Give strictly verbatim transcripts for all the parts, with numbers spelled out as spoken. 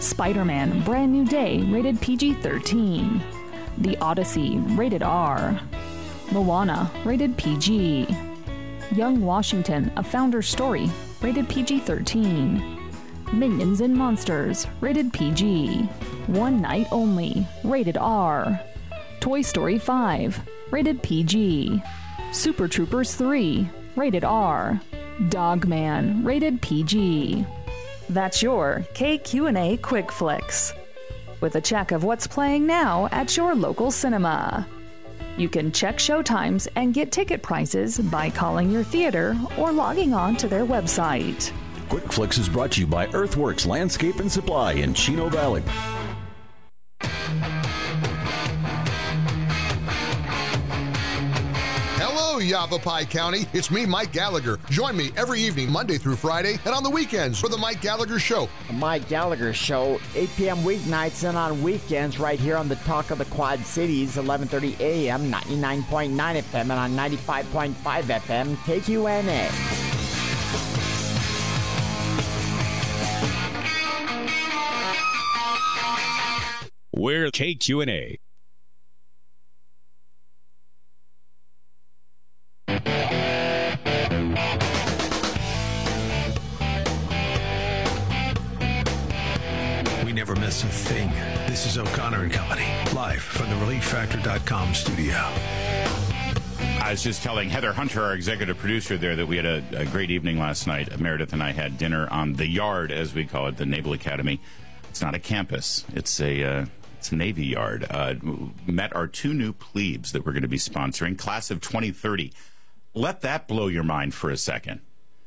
Spider-Man Brand New Day, rated P G thirteen. The Odyssey, rated R. Moana, rated P G. Young Washington, A Founder's Story, rated P G thirteen. Minions and Monsters, rated P G. One Night Only, rated R. Toy Story five, rated P G. Super Troopers three, rated R. Dogman, rated P G. That's your K Q and A Quick Flicks, with a check of what's playing now at your local cinema. You can check showtimes and get ticket prices by calling your theater or logging on to their website. Quick Flicks is brought to you by Earthworks Landscape and Supply in Chino Valley. Hello, Yavapai County. It's me, Mike Gallagher. Join me every evening, Monday through Friday, and on the weekends for the Mike Gallagher Show. The Mike Gallagher Show, eight p.m. weeknights and on weekends right here on the Talk of the Quad Cities, eleven thirty a.m., ninety-nine point nine F M, and on ninety-five point five F M, K Q N A. We're K Q and A. We never miss a thing. This is O'Connor and Company, live from the relief factor dot com studio. I was just telling Heather Hunter, our executive producer there, that we had a, a great evening last night. Meredith and I had dinner on the Yard, as we call it, the Naval Academy. It's not a campus. It's a uh, it's a Navy Yard. Uh, met our two new plebes that we're going to be sponsoring, class of twenty thirty. Let that blow your mind for a second.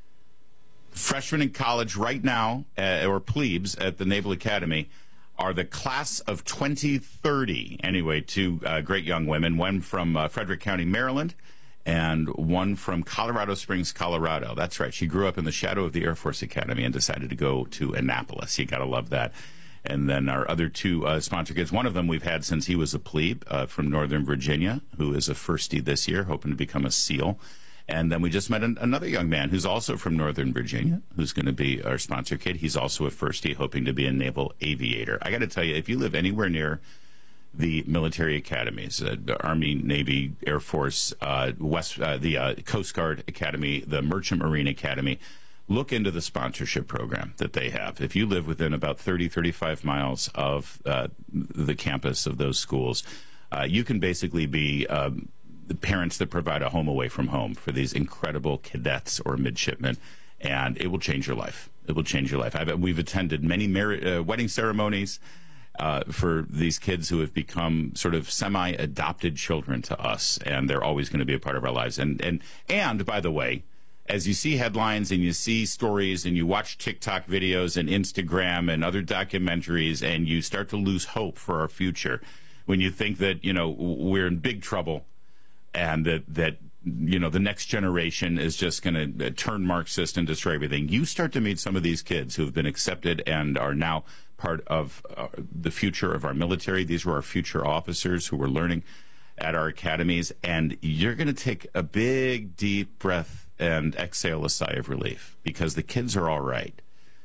Freshmen in college right now, uh, or plebes at the Naval Academy, are the class of twenty thirty. Anyway, two uh, great young women, one from uh, Frederick County, Maryland, and one from Colorado Springs, Colorado. That's right. She grew up in the shadow of the Air Force Academy and decided to go to Annapolis. You got to love that. And then our other two uh, sponsor kids, one of them we've had since he was a plebe uh, from Northern Virginia, who is a firstie this year, hoping to become a SEAL. And then we just met an, another young man who's also from Northern Virginia, who's going to be our sponsor kid. He's also a firstie, hoping to be a naval aviator. I got to tell you, if you live anywhere near the military academies, uh, the Army, Navy, Air Force, uh, West, uh, the uh, Coast Guard Academy, the Merchant Marine Academy, look into the sponsorship program that they have. If you live within about thirty, thirty-five miles of uh, the campus of those schools, uh, you can basically be um, the parents that provide a home away from home for these incredible cadets or midshipmen, and it will change your life. It will change your life. I've, we've attended many mar- uh, wedding ceremonies uh, for these kids who have become sort of semi-adopted children to us, and they're always going to be a part of our lives. And and and by the way, as you see headlines and you see stories and you watch TikTok videos and Instagram and other documentaries, and you start to lose hope for our future, when you think that, you know, we're in big trouble and that, that you know, the next generation is just going to turn Marxist and destroy everything, you start to meet some of these kids who have been accepted and are now part of uh, the future of our military. These were our future officers who were learning at our academies, and you're going to take a big, deep breath and exhale a sigh of relief, because the kids are all right.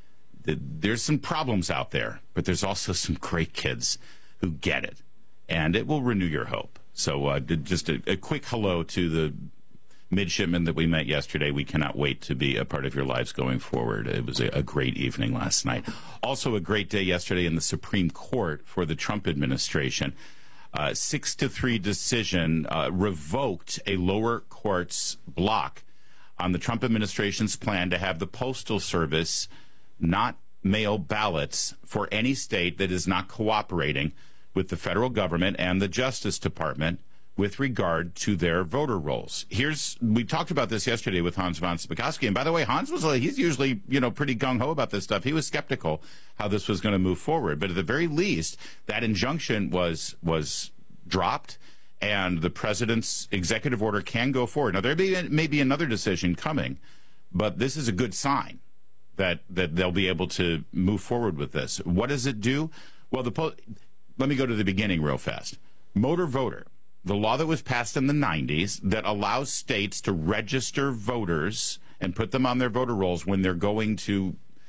There's some problems out there, but there's also some great kids who get it, and it will renew your hope. So uh, just a, a quick hello to the midshipmen that we met yesterday. We cannot wait to be a part of your lives going forward. It was a, a great evening last night. Also a great day yesterday in the Supreme Court for the Trump administration. Uh, six to three decision uh, revoked a lower court's block on the Trump administration's plan to have the Postal Service not mail ballots for any state that is not cooperating with the federal government and the Justice Department with regard to their voter rolls. Here's, we talked about this yesterday with Hans von Spakovsky, and by the way, Hans was, he's usually, you know, pretty gung-ho about this stuff. He was skeptical how this was going to move forward, but at the very least, that injunction was was dropped, and the president's executive order can go forward. Now, there may, may be another decision coming, but this is a good sign that, that they'll be able to move forward with this. What does it do? Well, the po- let me go to the beginning real fast. Motor voter, the law that was passed in the nineties that allows states to register voters and put them on their voter rolls when they're going to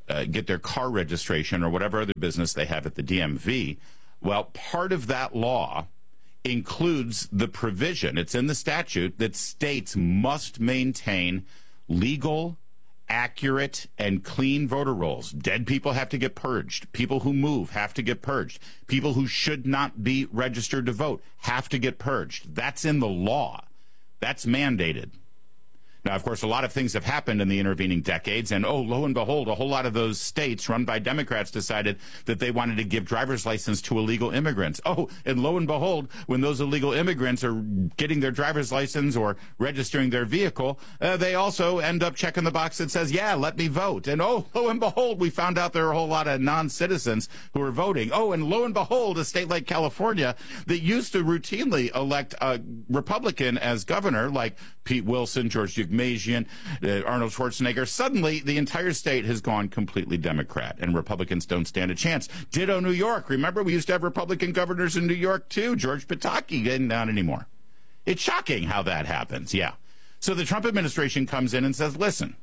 uh, get their car registration or whatever other business they have at the D M V. Well, part of that law includes the provision, it's in the statute, that states must maintain legal, accurate, and clean voter rolls. Dead people have to get purged. People who move have to get purged. People who should not be registered to vote have to get purged. That's in the law. That's mandated. Now, of course, a lot of things have happened in the intervening decades, and oh, lo and behold, a whole lot of those states run by Democrats decided that they wanted to give driver's license to illegal immigrants. Oh, and lo and behold, when those illegal immigrants are getting their driver's license or registering their vehicle, uh, they also end up checking the box that says, yeah, let me vote. And oh, lo and behold, we found out there are a whole lot of non-citizens who are voting. Oh, and lo and behold, a state like California that used to routinely elect a Republican as governor, like Pete Wilson, George Deukmejian, uh, Arnold Schwarzenegger, suddenly the entire state has gone completely Democrat, and Republicans don't stand a chance. Ditto New York. Remember, we used to have Republican governors in New York, too. George Pataki, and not anymore. It's shocking how that happens, yeah. So the Trump administration comes in and says, listen,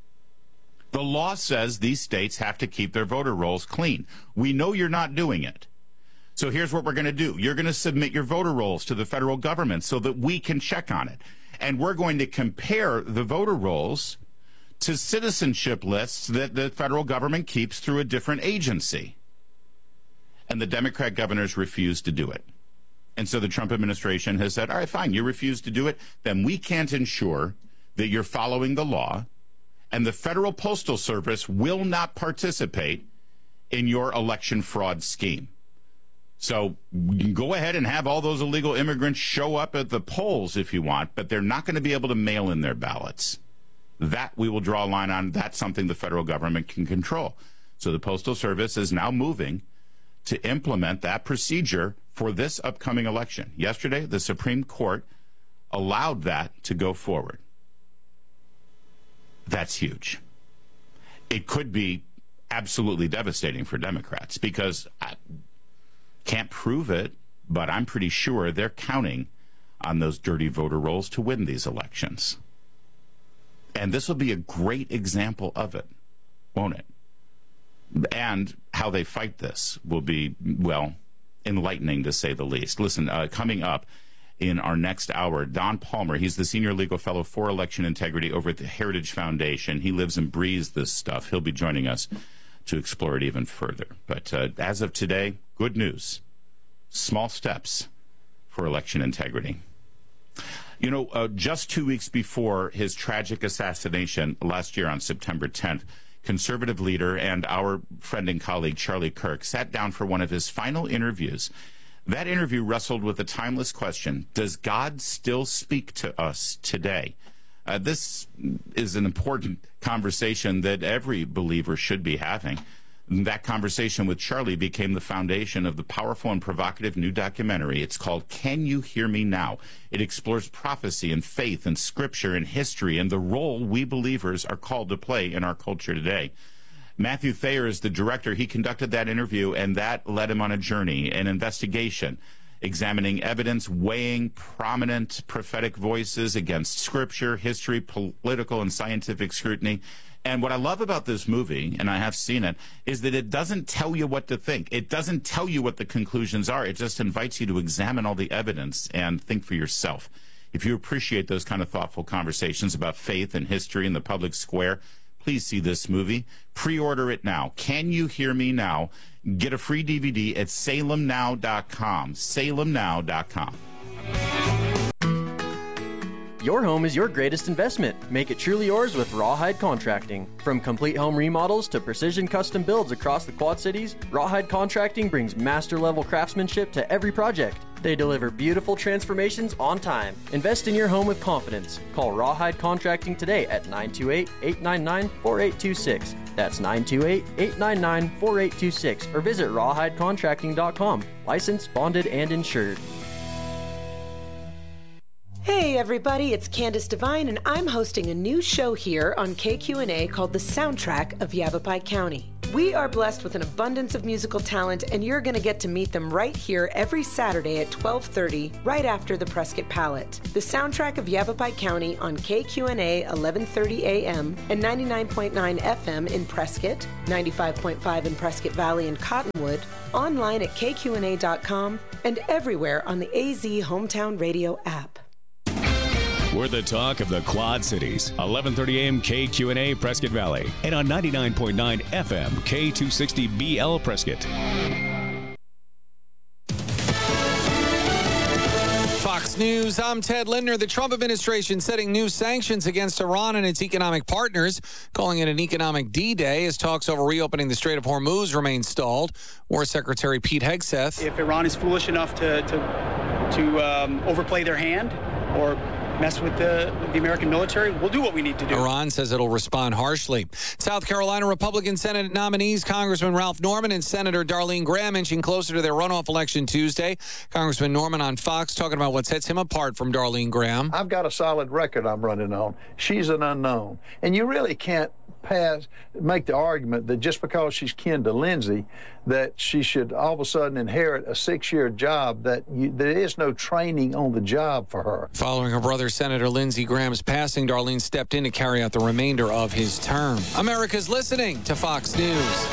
the law says these states have to keep their voter rolls clean. We know you're not doing it. So here's what we're going to do. You're going to submit your voter rolls to the federal government so that we can check on it. And we're going to compare the voter rolls to citizenship lists that the federal government keeps through a different agency. And the Democrat governors refused to do it. And so the Trump administration has said, all right, fine, you refuse to do it, then we can't ensure that you're following the law, and the Federal Postal Service will not participate in your election fraud scheme. So you can go ahead and have all those illegal immigrants show up at the polls if you want, but they're not going to be able to mail in their ballots. That we will draw a line on. That's something the federal government can control. So the Postal Service is now moving to implement that procedure for this upcoming election. Yesterday, the Supreme Court allowed that to go forward. That's huge. It could be absolutely devastating for Democrats because I can't prove it, but I'm pretty sure they're counting on those dirty voter rolls to win these elections. And this will be a great example of it, won't it? And how they fight this will be, well, enlightening to say the least. Listen, uh, coming up in our next hour, Don Palmer, he's the senior legal fellow for election integrity over at the Heritage Foundation. He lives and breathes this stuff. He'll be joining us to explore it even further. But uh, as of today, good news. Small steps for election integrity. You know, uh, just two weeks before his tragic assassination last year on September tenth, conservative leader and our friend and colleague Charlie Kirk sat down for one of his final interviews. That interview wrestled with a timeless question: does God still speak to us today? Uh, this is an important conversation that every believer should be having. That conversation with Charlie became the foundation of the powerful and provocative new documentary. It's called Can You Hear Me Now? It explores prophecy and faith and scripture and history and the role we believers are called to play in our culture today. Matthew Thayer is the director. He conducted that interview, and that led him on a journey, an investigation, examining evidence, weighing prominent prophetic voices against scripture, history, political, and scientific scrutiny. And what I love about this movie, and I have seen it, is that it doesn't tell you what to think. It doesn't tell you what the conclusions are. It just invites you to examine all the evidence and think for yourself. If you appreciate those kind of thoughtful conversations about faith and history in the public square, please see this movie. Pre-order it now. Can You Hear Me Now? Get a free D V D at salem now dot com. salem now dot com. Your home is your greatest investment. Make it truly yours with Rawhide Contracting. From complete home remodels to precision custom builds across the Quad Cities, Rawhide Contracting brings master-level craftsmanship to every project. They deliver beautiful transformations on time. Invest in your home with confidence. Call Rawhide Contracting today at nine two eight, eight nine nine, four eight two six. That's nine two eight, eight nine nine, four eight two six. Or visit rawhide contracting dot com. Licensed, bonded, and insured. Hey everybody, it's Candace Devine, and I'm hosting a new show here on K Q N A called The Soundtrack of Yavapai County. We are blessed with an abundance of musical talent, and you're going to get to meet them right here every Saturday at twelve thirty, right after the Prescott Palette. The soundtrack of Yavapai County on K Q N A eleven thirty A M and ninety-nine point nine F M in Prescott, ninety-five point five in Prescott Valley and Cottonwood, online at K Q N A dot com, and everywhere on the A Z Hometown Radio app. We're the talk of the Quad Cities. eleven thirty A M K Q N A Prescott Valley. And on ninety-nine point nine F M K two sixty B L Prescott. Fox News, I'm Ted Lindner. The Trump administration setting new sanctions against Iran and its economic partners, calling it an economic D-Day as talks over reopening the Strait of Hormuz remain stalled. War Secretary Pete Hegseth. If Iran is foolish enough to, to, to um, overplay their hand or mess with the, the American military, we'll do what we need to do. Iran says it'll respond harshly. South Carolina Republican Senate nominees Congressman Ralph Norman and Senator Darlene Graham inching closer to their runoff election Tuesday. Congressman Norman on Fox talking about what sets him apart from Darlene Graham. I've got a solid record I'm running on. She's an unknown. And you really can't pass make the argument that just because she's kin to Lindsey, that she should all of a sudden inherit a six-year job, that you, there is no training on the job for her. Following her brother Senator Lindsey Graham's passing, Darlene stepped in to carry out the remainder of his term. America's listening to Fox News.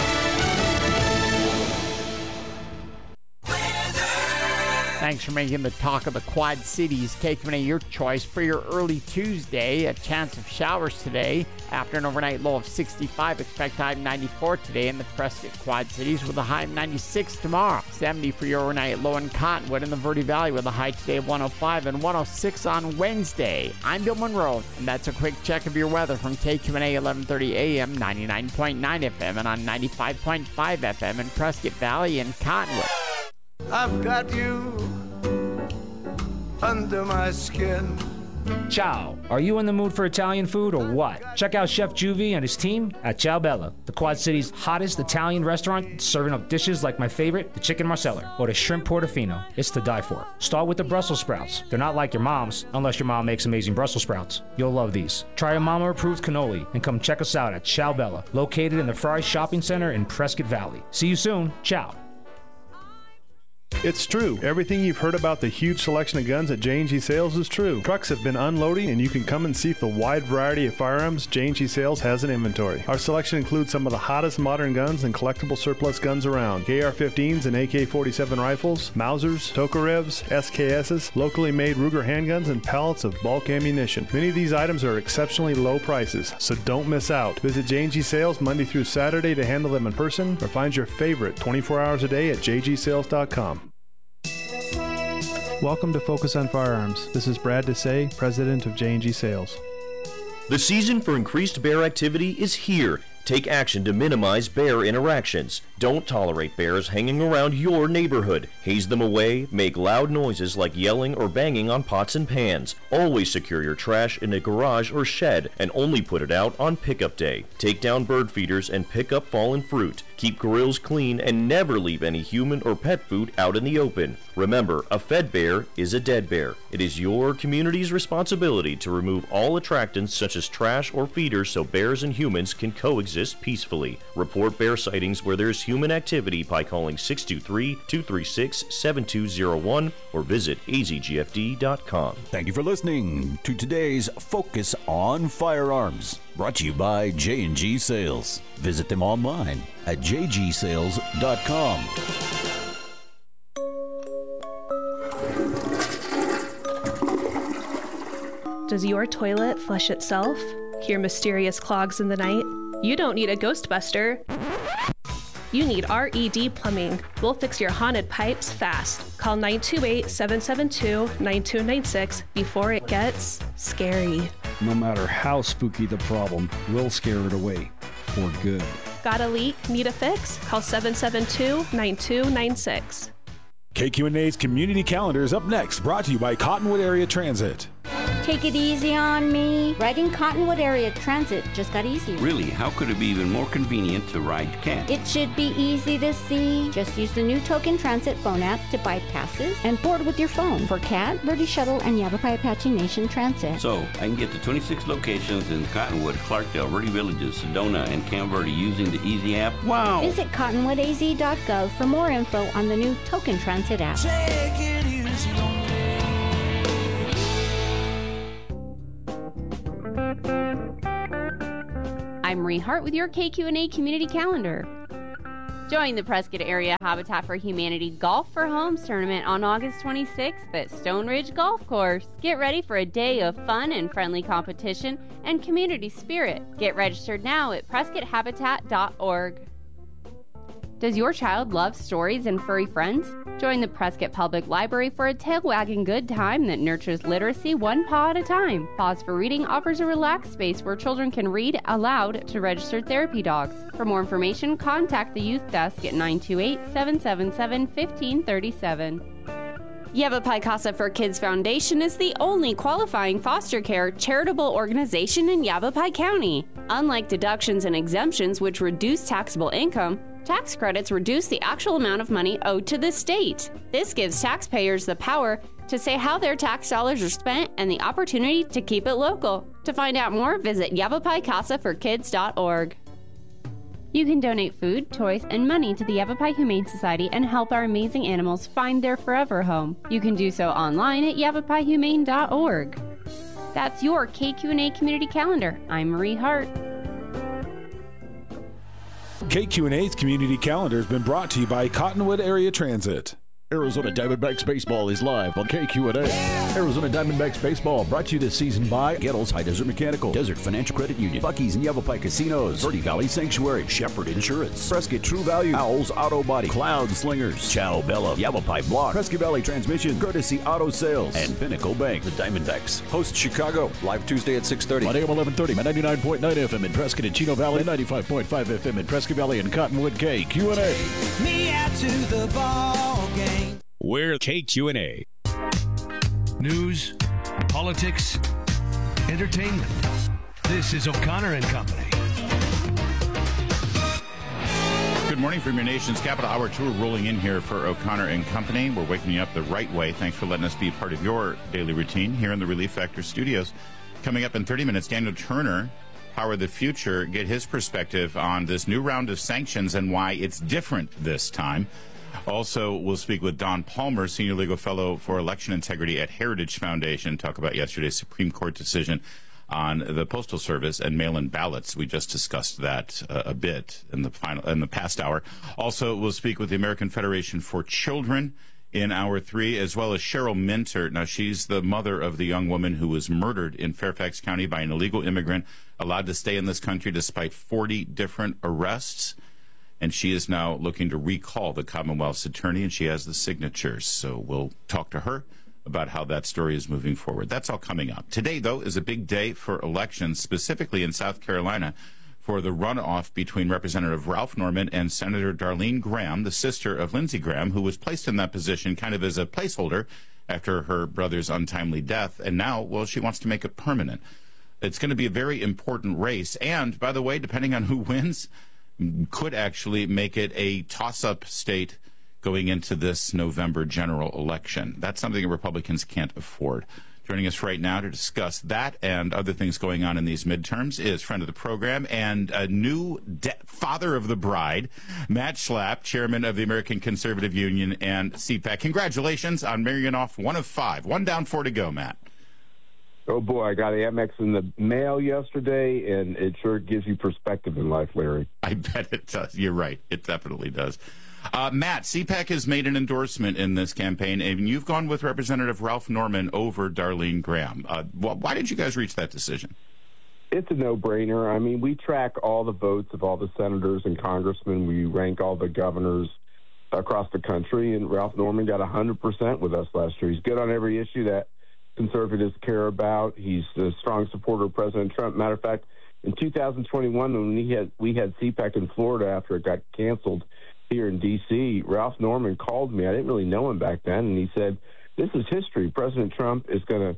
Thanks for making the talk of the Quad Cities. K Q N A your choice for your early Tuesday. A chance of showers today. After an overnight low of sixty-five, expect high of ninety-four today in the Prescott Quad Cities with a high of ninety-six tomorrow. seventy for your overnight low in Cottonwood in the Verde Valley with a high today of one oh five and one oh six on Wednesday. I'm Bill Monroe, and that's a quick check of your weather from K Q N A eleven thirty A M, ninety-nine point nine F M, and on ninety-five point five F M in Prescott Valley and Cottonwood. I've got you under my skin. Ciao. Are you in the mood for Italian food or what? Check out Chef Juvie and his team at Ciao Bella, the Quad City's hottest Italian restaurant, serving up dishes like my favorite, the chicken marsala, or the shrimp portofino. It's to die for. Start with the Brussels sprouts. They're not like your mom's, unless your mom makes amazing Brussels sprouts. You'll love these. Try a mama-approved cannoli and come check us out at Ciao Bella, located in the Fry Shopping Center in Prescott Valley. See you soon. Ciao. It's true. Everything you've heard about the huge selection of guns at J and G Sales is true. Trucks have been unloading, and you can come and see the wide variety of firearms J and G Sales has in inventory. Our selection includes some of the hottest modern guns and collectible surplus guns around. A R fifteens and A K forty-seven rifles, Mausers, Tokarevs, S K Ss, locally made Ruger handguns, and pallets of bulk ammunition. Many of these items are exceptionally low prices, so don't miss out. Visit J and G Sales Monday through Saturday to handle them in person, or find your favorite twenty-four hours a day at j g sales dot com. Welcome to Focus on Firearms. This is Brad Desai, president of J and G Sales. The season for increased bear activity is here. Take action to minimize bear interactions. Don't tolerate bears hanging around your neighborhood. Haze them away, make loud noises like yelling or banging on pots and pans. Always secure your trash in a garage or shed and only put it out on pickup day. Take down bird feeders and pick up fallen fruit. Keep grills clean and never leave any human or pet food out in the open. Remember, a fed bear is a dead bear. It is your community's responsibility to remove all attractants such as trash or feeders so bears and humans can coexist peacefully. Report bear sightings where there's human activity by calling six two three, two three six, seven two zero one or visit a z g f d dot com. Thank you for listening to today's Focus on Firearms, brought to you by J and G Sales. Visit them online at j g sales dot com. Does your toilet flush itself? Hear mysterious clogs in the night? You don't need a Ghostbuster. You need R E D Plumbing. We'll fix your haunted pipes fast. Call nine two eight, seven seven two, nine two nine six before it gets scary. No matter how spooky the problem, we'll scare it away for good. Got a leak? Need a fix? Call seven seven two, nine two nine six. K Q N A's Community Calendar is up next, brought to you by Cottonwood Area Transit. Take it easy on me. Riding Cottonwood Area Transit just got easier. Really? How could it be even more convenient to ride C A T? It should be easy to see. Just use the new Token Transit phone app to buy passes and board with your phone for C A T, Verde Shuttle, and Yavapai Apache Nation Transit. So, I can get to twenty-six locations in Cottonwood, Clarkdale, Verde Villages, Sedona, and Camp Verde using the Easy app? Wow! Visit cottonwood a z dot gov for more info on the new Token Transit app. Take it easy on me. I'm Marie Hart with your K Q N A Community Calendar. Join the Prescott Area Habitat for Humanity Golf for Homes tournament on August twenty-sixth at Stone Ridge Golf Course. Get ready for a day of fun and friendly competition and community spirit. Get registered now at prescott habitat dot org. Does your child love stories and furry friends? Join the Prescott Public Library for a tail-wagging good time that nurtures literacy one paw at a time. Pause for Reading offers a relaxed space where children can read aloud to registered therapy dogs. For more information, contact the Youth Desk at nine two eight, seven seven seven, one five three seven. Yavapai Casa for Kids Foundation is the only qualifying foster care charitable organization in Yavapai County. Unlike deductions and exemptions, which reduce taxable income, tax credits reduce the actual amount of money owed to the state. This gives taxpayers the power to say how their tax dollars are spent and the opportunity to keep it local. To find out more, visit yavapai casa for kids dot org. You can donate food, toys, and money to the Yavapai Humane Society and help our amazing animals find their forever home. You can do so online at yavapai humane dot org. That's your K Q N A Community Calendar. I'm Marie Hart. K Q N A's Community Calendar has been brought to you by Cottonwood Area Transit. Arizona Diamondbacks Baseball is live on K Q N A. Arizona Diamondbacks Baseball brought to you this season by Gettles High Desert Mechanical, Desert Financial Credit Union, Buc-ee's and Yavapai Casinos, Verde Valley Sanctuary, Shepherd Insurance, Prescott True Value, Owls Auto Body, Cloud Slingers, Chow Bella, Yavapai Block, Prescott Valley Transmission, Courtesy Auto Sales, and Pinnacle Bank. The Diamondbacks host Chicago, live Tuesday at six thirty. On A M eleven thirty, ninety-nine point nine F M in Prescott and Chino Valley, and ninety-five point five F M in Prescott Valley and Cottonwood. K Q N A. Me out to the ball game. We're K Q N A. News, politics, entertainment. This is O'Connor and Company. Good morning from your nation's capital. Hour two rolling in here for O'Connor and Company. We're waking you up the right way. Thanks for letting us be part of your daily routine here in the Relief Factor studios. Coming up in thirty minutes, Daniel Turner, Power the Future, get his perspective on this new round of sanctions and why it's different this time. Also, we'll speak with Don Palmer, Senior Legal Fellow for Election Integrity at Heritage Foundation, talk about yesterday's Supreme Court decision on the Postal Service and mail-in ballots. We just discussed that uh, a bit in the final in the past hour. Also, we'll speak with the American Federation for Children in hour three, as well as Cheryl Minter. Now, she's the mother of the young woman who was murdered in Fairfax County by an illegal immigrant, allowed to stay in this country despite forty different arrests. And she is now looking to recall the Commonwealth's attorney, and she has the signatures. So we'll talk to her about how that story is moving forward. That's all coming up. Today, though, is a big day for elections, specifically in South Carolina, for the runoff between Representative Ralph Norman and Senator Darlene Graham, the sister of Lindsey Graham, who was placed in that position kind of as a placeholder after her brother's untimely death. And now, well, she wants to make it permanent. It's going to be a very important race. And, by the way, depending on who wins, could actually make it a toss-up state going into this November general election. That's something Republicans can't afford. Joining us right now to discuss that and other things going on in these midterms is friend of the program and a new de- father of the bride, Matt Schlapp, chairman of the American Conservative Union and C PAC. Congratulations on marrying off one of five. One down, four to go, Matt. Oh, boy, I got Amex in the mail yesterday, and it sure gives you perspective in life, Larry. I bet it does. You're right. It definitely does. Uh, Matt, C PAC has made an endorsement in this campaign, and you've gone with Representative Ralph Norman over Darlene Graham. Uh, why did you guys reach that decision? It's a no-brainer. I mean, we track all the votes of all the senators and congressmen. We rank all the governors across the country, and Ralph Norman got one hundred percent with us last year. He's good on every issue that conservatives care about. He's a strong supporter of President Trump. Matter of fact, in two thousand twenty-one, when we had we had C PAC in Florida after it got canceled here in D C, Ralph Norman called me. I didn't really know him back then, and he said, "This is history. President Trump is going to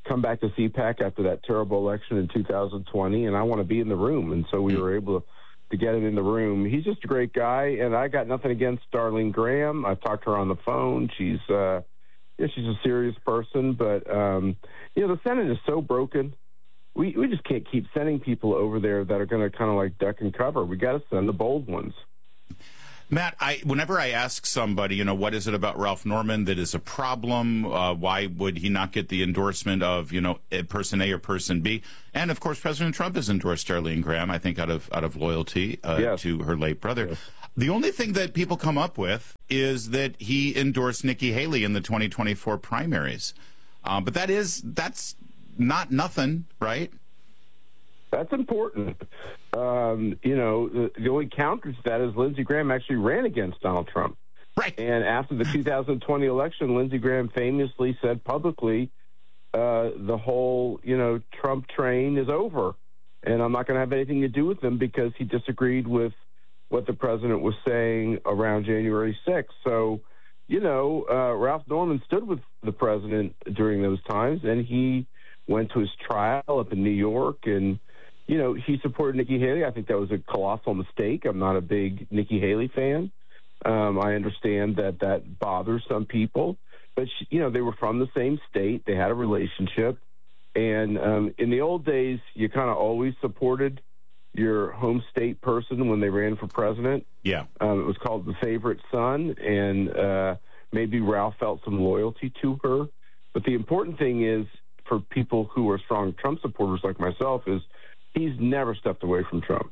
come back to C PAC after that terrible election in two thousand twenty, and I want to be in the room. And so we were able to, to get him in the room. He's just a great guy, and I got nothing against Darlene Graham. I've talked to her on the phone. She's uh, yeah, she's a serious person, but um, you know, the Senate is so broken. We we just can't keep sending people over there that are going to kind of like duck and cover. We got to send the bold ones. Matt, I, whenever I ask somebody, you know, what is it about Ralph Norman that is a problem? Uh, why would he not get the endorsement of, you know, person A or person B? And, of course, President Trump has endorsed Darlene Graham, I think, out of out of loyalty uh, yes. to her late brother. Yes. The only thing that people come up with is that he endorsed Nikki Haley in the twenty twenty-four primaries. Uh, but that is, that's not nothing, right? That's important. Um, you know, the, the only counter to that is Lindsey Graham actually ran against Donald Trump. Right. And after the two thousand twenty election, Lindsey Graham famously said publicly, uh, the whole, you know, Trump train is over. And I'm not going to have anything to do with him because he disagreed with what the president was saying around January sixth. So, you know, uh, Ralph Norman stood with the president during those times, and he went to his trial up in New York, and you know, he supported Nikki Haley. I think that was a colossal mistake. I'm not a big Nikki Haley fan. Um, I understand that that bothers some people. But, she, you know, they were from the same state. They had a relationship. And um, in the old days, you kind of always supported your home state person when they ran for president. Yeah. Um, it was called the favorite son. And uh, maybe Ralph felt some loyalty to her. But the important thing is, for people who are strong Trump supporters like myself, is he's never stepped away from Trump.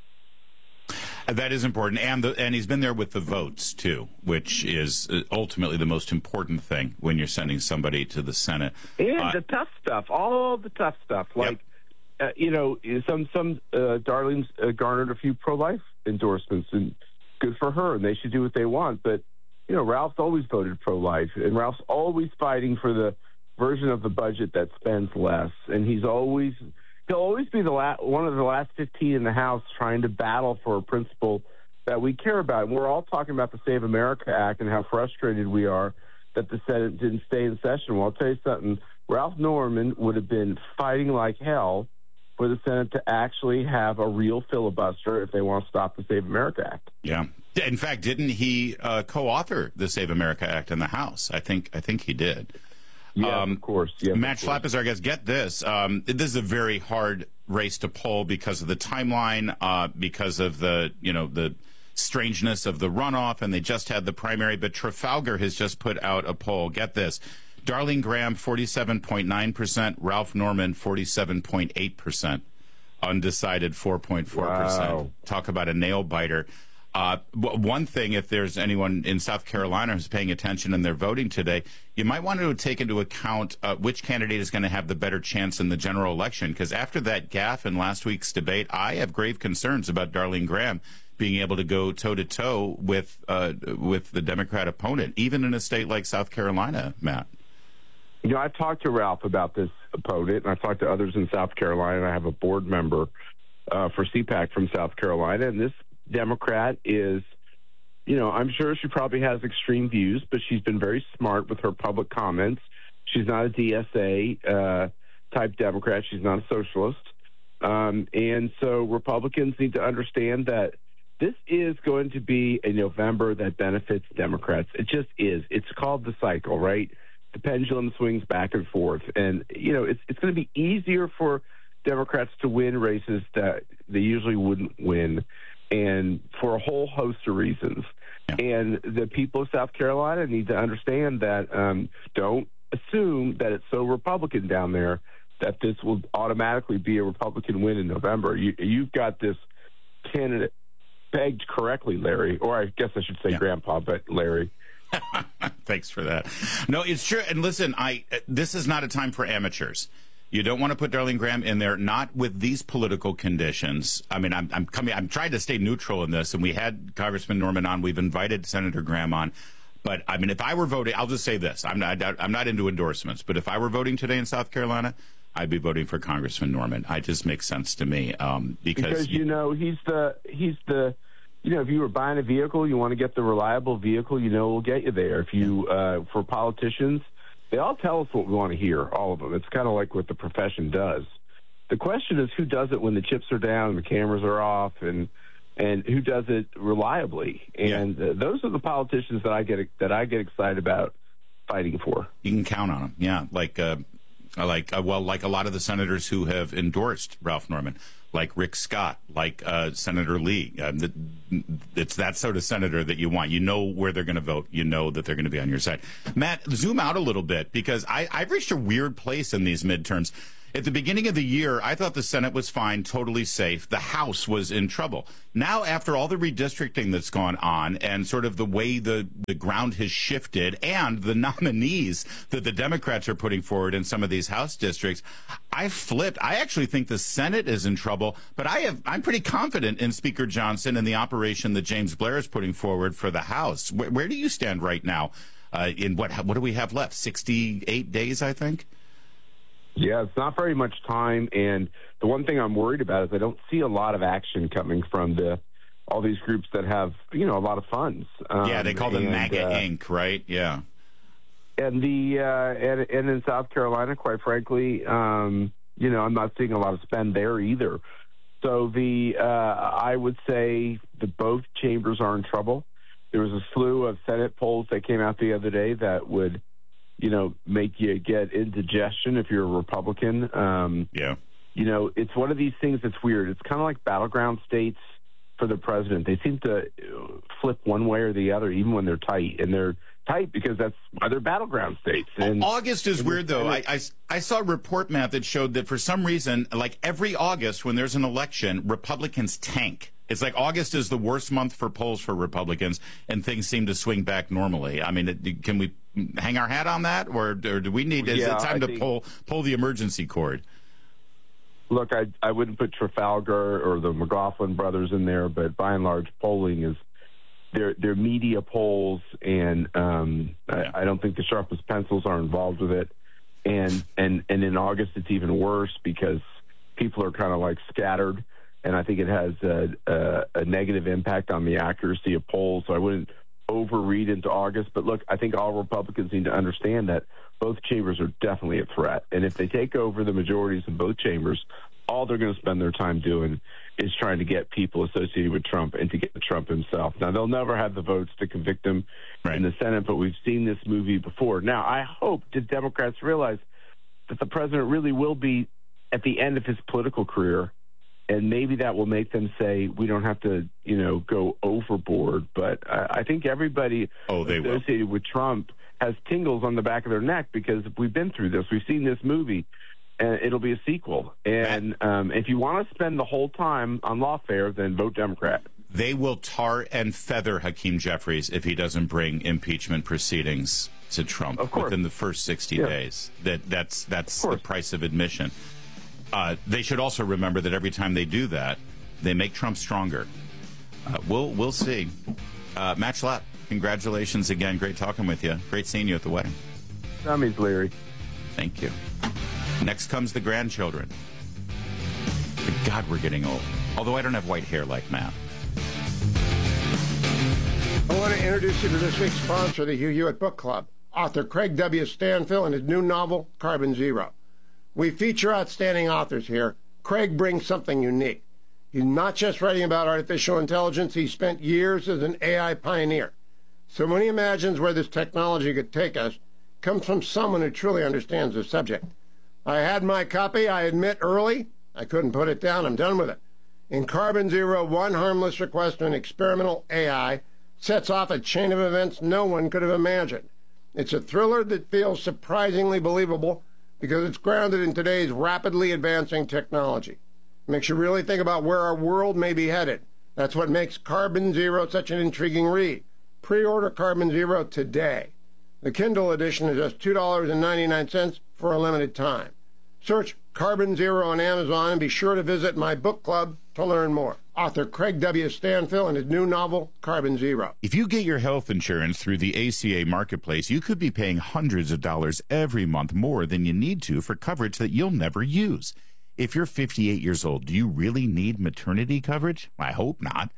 That is important, and the, and he's been there with the votes too, which is ultimately the most important thing when you're sending somebody to the Senate. And uh, the tough stuff, all the tough stuff, like yep. uh, you know, some some uh, Darlene's uh, garnered a few pro-life endorsements, and good for her, and they should do what they want. But you know, Ralph's always voted pro-life, and Ralph's always fighting for the version of the budget that spends less, and he's always. He'll always be the la- one of the last fifteen in the House trying to battle for a principle that we care about. And we're all talking about the Save America Act and how frustrated we are that the Senate didn't stay in session. Well, I'll tell you something. Ralph Norman would have been fighting like hell for the Senate to actually have a real filibuster if they want to stop the Save America Act. Yeah. In fact, didn't he uh, co-author the Save America Act in the House? I think I think he did. Yeah, um, of course. Yeah, Matt Schlapp is our guest. Get this. Um, this is a very hard race to poll because of the timeline, uh, because of the, you know, the strangeness of the runoff, and they just had the primary. But Trafalgar has just put out a poll. Get this. Darlene Graham, forty-seven point nine percent. Ralph Norman, forty-seven point eight percent. Undecided, four point four percent. Wow. Talk about a nail-biter. Uh, one thing, if there's anyone in South Carolina who's paying attention and they're voting today, you might want to take into account uh, which candidate is going to have the better chance in the general election. Because after that gaffe in last week's debate, I have grave concerns about Darlene Graham being able to go toe-to-toe with uh, with the Democrat opponent, even in a state like South Carolina, Matt. You know, I've talked to Ralph about this opponent, and I've talked to others in South Carolina. I have a board member uh, for C PAC from South Carolina, and this Democrat is, you know, I'm sure she probably has extreme views, but she's been very smart with her public comments. She's not a D S A uh, type Democrat. She's not a socialist. Um, and so Republicans need to understand that this is going to be a November that benefits Democrats. It just is. It's called the cycle, right? The pendulum swings back and forth. And, you know, it's, it's going to be easier for Democrats to win races that they usually wouldn't win, and for a whole host of reasons. Yeah. And the people of South Carolina need to understand that um, don't assume that it's so Republican down there that this will automatically be a Republican win in November. You, you've got this candidate pegged correctly, Larry, or I guess I should say yeah. Grandpa, but Larry. Thanks for that. No, it's true. And listen, I this is not a time for amateurs. You don't want to put Darlene Graham in there, not with these political conditions. I mean, I'm, I'm coming. I'm trying to stay neutral in this, and we had Congressman Norman on. We've invited Senator Graham on. But I mean, if I were voting, I'll just say this: I'm not. I'm not into endorsements. But if I were voting today in South Carolina, I'd be voting for Congressman Norman. It just makes sense to me um, because, because you, you know he's the he's the. You know, if you were buying a vehicle, you want to get the reliable vehicle you know will get you there. If you, uh, for politicians, They all tell us what we want to hear, all of them. It's kind of like what the profession does. The question is who does it when the chips are down and the cameras are off, and and who does it reliably. And yeah. uh, those are the politicians that I get that I get excited about fighting for. You can count on them. Yeah, like uh, like uh, well, like a lot of the senators who have endorsed Ralph Norman, like Rick Scott, like uh, Senator Lee. Uh, the, it's that sort of senator that you want. You know where they're going to vote. You know that they're going to be on your side. Matt, zoom out a little bit, because I, I've reached a weird place in these midterms. At the beginning of the year, I thought the Senate was fine, totally safe. The House was in trouble. Now, after all the redistricting that's gone on and sort of the way the, the ground has shifted and the nominees that the Democrats are putting forward in some of these House districts, I flipped. I actually think the Senate is in trouble, but I have, I'm pretty confident in Speaker Johnson and the operation that James Blair is putting forward for the House. Where, where do you stand right now? Uh, in what, what do we have left? sixty-eight days, I think? Yeah, it's not very much time, and the one thing I'm worried about is I don't see a lot of action coming from the all these groups that have, you know, a lot of funds. Um, yeah, they call them and, MAGA uh, Incorporated, right? Yeah. And the uh, and, and in South Carolina, quite frankly, um, you know, I'm not seeing a lot of spend there either. So the uh, I would say that both chambers are in trouble. There was a slew of Senate polls that came out the other day that would, you know, make you get indigestion if you're a Republican. Um, yeah. You know, it's one of these things that's weird. It's kind of like battleground states for the president. They seem to flip one way or the other, even when they're tight. And they're tight because that's why they're battleground states. And August is weird, though. I, I, I saw a report, Matt, that showed that for some reason, like every August when there's an election, Republicans tank. It's like August is the worst month for polls for Republicans, and things seem to swing back normally. I mean, it, can we hang our hat on that, or, or do we need? Is yeah, it time I to think, pull pull the emergency cord? Look, I I wouldn't put Trafalgar or the McLaughlin brothers in there, but by and large, polling is they're they're media polls, and um, yeah. I, I don't think the sharpest pencils are involved with it. And and and in August, it's even worse because people are kind of like scattered. And I think it has a, a, a negative impact on the accuracy of polls. So I wouldn't overread into August. But look, I think all Republicans need to understand that both chambers are definitely a threat. And if they take over the majorities in both chambers, all they're going to spend their time doing is trying to get people associated with Trump and to get Trump himself. Now, they'll never have the votes to convict him right. in the Senate, but we've seen this movie before. Now, I hope that Democrats realize that the president really will be at the end of his political career. And maybe that will make them say we don't have to, you know, go overboard. But I, I think everybody oh, they associated will. with Trump has tingles on the back of their neck because we've been through this. We've seen this movie, and it'll be a sequel. And um, if you want to spend the whole time on lawfare, then vote Democrat. They will tar and feather Hakeem Jeffries if he doesn't bring impeachment proceedings to Trump within the first sixty yeah. days. That that's that's the price of admission. Uh, they should also remember that every time they do that, they make Trump stronger. Uh, we'll we'll see. Uh, Matt Schlapp, congratulations again. Great talking with you. Great seeing you at the wedding. Tommy's Larry. Thank you. Next comes the grandchildren. God, we're getting old. Although I don't have white hair like Matt. I want to introduce you to this week's sponsor of the Hugh Hewitt Book Club, author Craig W. Stanfill and his new novel, Carbon Zero. We feature outstanding authors here. Craig brings something unique. He's not just writing about artificial intelligence. He spent years as an A I pioneer. So when he imagines where this technology could take us, it comes from someone who truly understands the subject. I had my copy, I admit, early. I couldn't put it down. I'm done with it. In Carbon Zero, one harmless request to an experimental A I sets off a chain of events no one could have imagined. It's a thriller that feels surprisingly believable because it's grounded in today's rapidly advancing technology. It makes you really think about where our world may be headed. That's what makes Carbon Zero such an intriguing read. Pre-order Carbon Zero today. The Kindle edition is just two dollars and ninety-nine cents for a limited time. Search Carbon Zero on Amazon and be sure to visit my book club to learn more. Author Craig W. Stanfill and his new novel, Carbon Zero. If you get your health insurance through the A C A Marketplace, you could be paying hundreds of dollars every month more than you need to for coverage that you'll never use. If you're fifty-eight years old, do you really need maternity coverage? I hope not.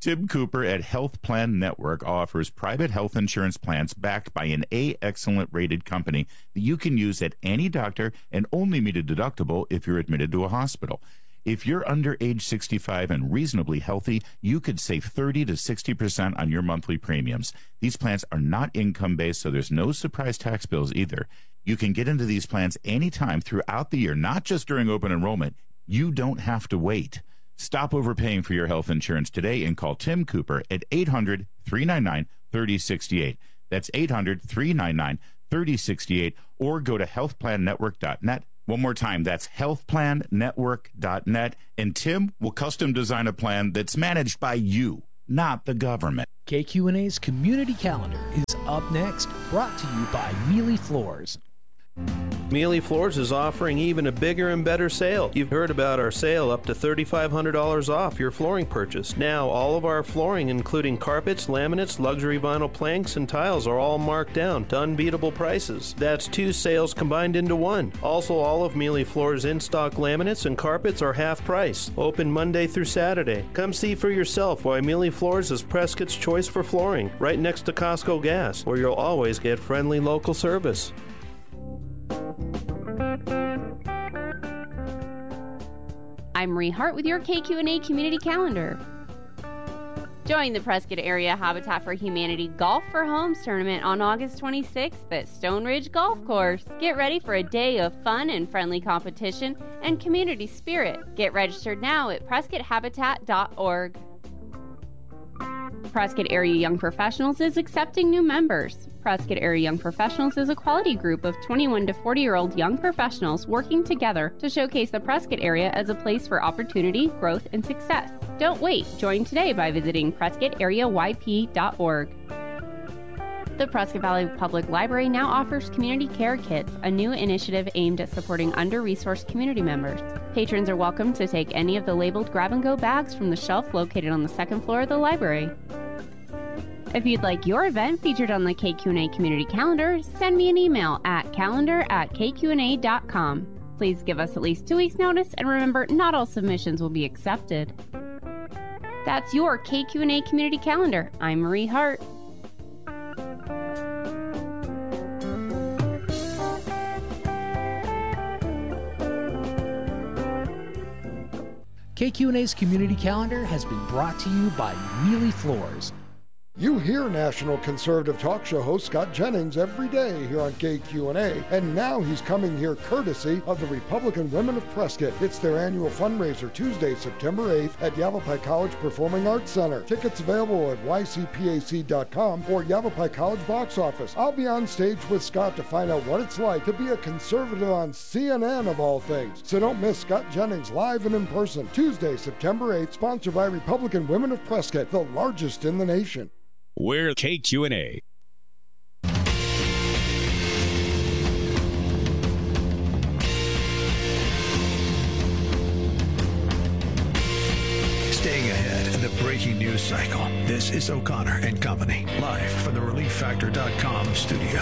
Tim Cooper at Health Plan Network offers private health insurance plans backed by an A Excellent rated company that you can use at any doctor and only meet a deductible if you're admitted to a hospital. If you're under age sixty-five and reasonably healthy, you could save thirty to sixty percent on your monthly premiums. These plans are not income-based, so there's no surprise tax bills either. You can get into these plans anytime throughout the year, not just during open enrollment. You don't have to wait. Stop overpaying for your health insurance today and call Tim Cooper at eight hundred, three nine nine, three oh six eight. That's eight hundred, three nine nine, three oh six eight, or go to health plan network dot net. One more time, that's health plan network dot net, and Tim will custom design a plan that's managed by you, not the government. K Q N A's Community Calendar is up next, brought to you by Mealy Floors. Mealy Floors is offering even a bigger and better sale. You've heard about our sale up to three thousand five hundred dollars off your flooring purchase. Now, all of our flooring, including carpets, laminates, luxury vinyl planks, and tiles, are all marked down to unbeatable prices. That's two sales combined into one. Also, all of Mealy Floors' in-stock laminates and carpets are half price. Open Monday through Saturday. Come see for yourself why Mealy Floors is Prescott's choice for flooring, right next to Costco Gas, where you'll always get friendly local service. I'm Marie Hart with your K Q N A Community Calendar. Join the Prescott Area Habitat for Humanity Golf for Homes tournament on August twenty-sixth at Stone Ridge Golf Course. Get ready for a day of fun and friendly competition and community spirit. Get registered now at prescott habitat dot org. Prescott Area Young Professionals is accepting new members. Prescott Area Young Professionals is a quality group of twenty-one to forty-year-old young professionals working together to showcase the Prescott area as a place for opportunity, growth, and success. Don't wait. Join today by visiting prescott area y p dot org. The Prescott Valley Public Library now offers Community Care Kits, a new initiative aimed at supporting under-resourced community members. Patrons are welcome to take any of the labeled grab-and-go bags from the shelf located on the second floor of the library. If you'd like your event featured on the K Q N A Community Calendar, send me an email at calendar at k q n a dot com. Please give us at least two weeks' notice, and remember, not all submissions will be accepted. That's your K Q N A Community Calendar. I'm Marie Hart. K Q N A's Community Calendar has been brought to you by Mealy Floors. You hear National Conservative Talk Show host Scott Jennings every day here on K Q N A, and now he's coming here courtesy of the Republican Women of Prescott. It's their annual fundraiser Tuesday, September eighth at Yavapai College Performing Arts Center. Tickets available at y c p a c dot com or Yavapai College box office. I'll be on stage with Scott to find out what it's like to be a conservative on C N N of all things. So don't miss Scott Jennings live and in person Tuesday, September eighth, sponsored by Republican Women of Prescott, the largest in the nation. We're K Q N A. Staying ahead in the breaking news cycle. This is O'Connor and Company, live from the relief factor dot com studio.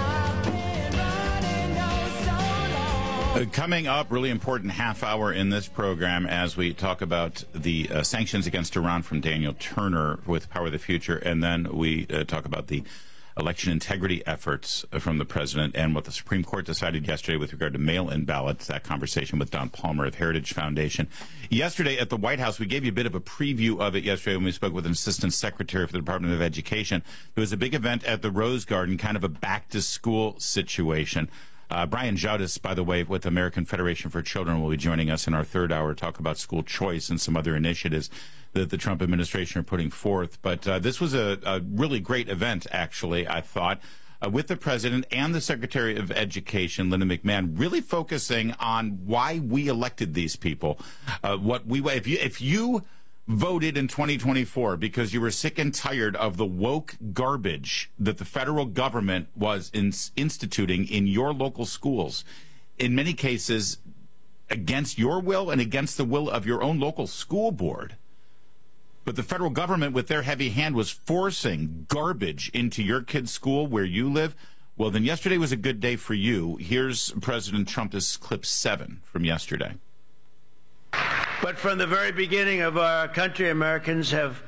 Uh, coming up, really important half hour in this program as we talk about the uh, sanctions against Iran from Daniel Turner with Power of the Future, and then we uh, talk about the election integrity efforts from the president and what the Supreme Court decided yesterday with regard to mail-in ballots, that conversation with Don Palmer of Heritage Foundation. Yesterday at the White House, we gave you a bit of a preview of it yesterday when we spoke with an assistant secretary for the Department of Education. There was a big event at the Rose Garden, kind of a back-to-school situation. Uh, Brian Jaudes, by the way, with the American Federation for Children, will be joining us in our third hour to talk about school choice and some other initiatives that the Trump administration are putting forth. But uh, this was a, a really great event, actually, I thought, uh, with the president and the Secretary of Education, Linda McMahon, really focusing on why we elected these people. Uh, what we if you if you voted in twenty twenty-four because you were sick and tired of the woke garbage that the federal government was in, instituting in your local schools, in many cases against your will and against the will of your own local school board. But the federal government, with their heavy hand, was forcing garbage into your kid's school where you live. Well, then yesterday was a good day for you. Here's President Trump. This is clip seven from yesterday. But from the very beginning of our country, Americans have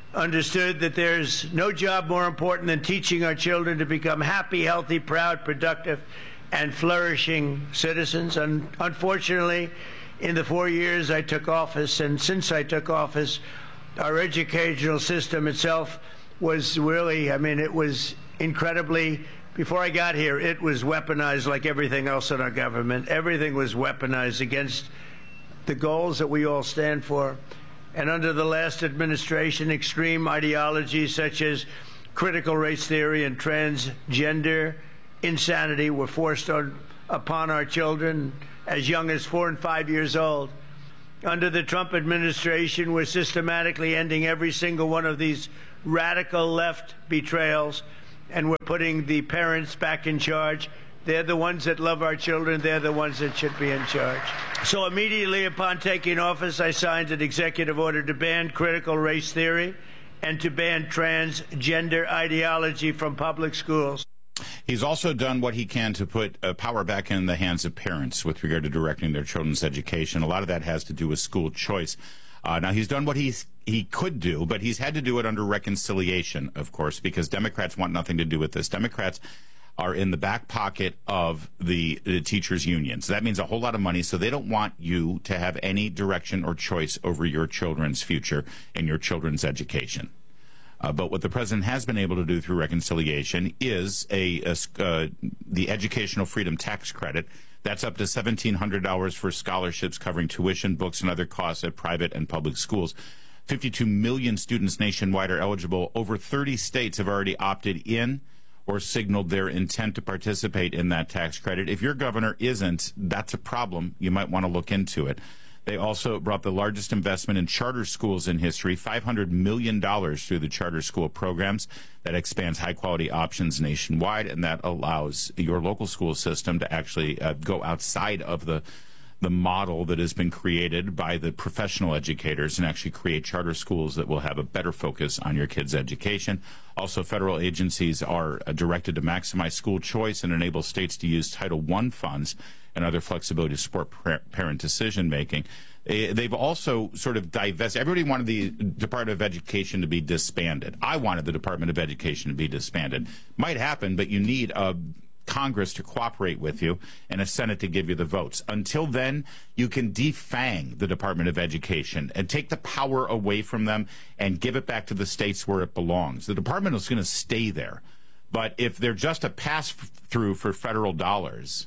understood that there's no job more important than teaching our children to become happy, healthy, proud, productive, and flourishing citizens. And unfortunately, in the four years I took office, and since I took office, our educational system itself was really, I mean, it was incredibly, before I got here, it was weaponized like everything else in our government. Everything was weaponized against the goals that we all stand for. And under the last administration, extreme ideologies such as critical race theory and transgender insanity were forced on, upon our children as young as four and five years old. Under the Trump administration, we're systematically ending every single one of these radical left betrayals, and we're putting the parents back in charge. They're the ones that love our children. They're the ones that should be in charge. So immediately upon taking office, I signed an executive order to ban critical race theory and to ban transgender ideology from public schools. He's also done what he can to put uh, power back in the hands of parents with regard to directing their children's education. A lot of that has to do with school choice. Uh, now, he's done what he's, he could do, but he's had to do it under reconciliation, of course, because Democrats want nothing to do with this. Democrats are in the back pocket of the, the teachers' unions. That means a whole lot of money, so they don't want you to have any direction or choice over your children's future and your children's education. Uh, but what the president has been able to do through reconciliation is a, a uh, the educational freedom tax credit. That's up to seventeen hundred dollars for scholarships covering tuition, books, and other costs at private and public schools. fifty-two million students nationwide are eligible. Over thirty states have already opted in or signaled their intent to participate in that tax credit. If your governor isn't, that's a problem. You might want to look into it. They also brought the largest investment in charter schools in history, five hundred million dollars through the charter school programs. That expands high-quality options nationwide, and that allows your local school system to actually uh, go outside of the the model that has been created by the professional educators and actually create charter schools that will have a better focus on your kids' education. Also, federal agencies are uh, directed to maximize school choice and enable states to use Title one funds and other flexibility to support parent decision-making. They've also sort of divested. Everybody wanted the Department of Education to be disbanded. I wanted the Department of Education to be disbanded. Might happen, but you need a Congress to cooperate with you and a Senate to give you the votes. Until then, you can defang the Department of Education and take the power away from them and give it back to the states where it belongs. The department is going to stay there. But if they're just a pass-through for federal dollars,